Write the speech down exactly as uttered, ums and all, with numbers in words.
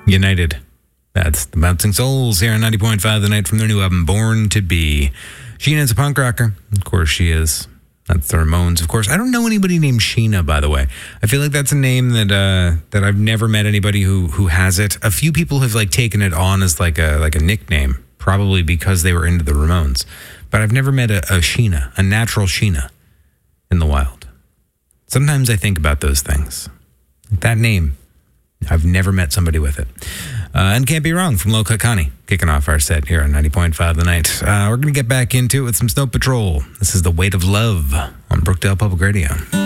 United. That's the Bouncing Souls here on ninety point five The Night from their new album, Born to Be. Sheena's a punk rocker. Of course she is. That's the Ramones, of course. I don't know anybody named Sheena, by the way. I feel like that's a name that uh, that I've never met anybody who who has it. A few people have like taken it on as like a like a nickname, probably because they were into the Ramones. But I've never met a, a Sheena, a natural Sheena in the wild. Sometimes I think about those things. That name, I've never met somebody with it. Uh, and Can't Be Wrong from Low Cut Connie, kicking off our set here on ninety point five The Night. Uh, we're going to get back into it with some Snow Patrol. This is The Weight of Love on Brookdale Public Radio.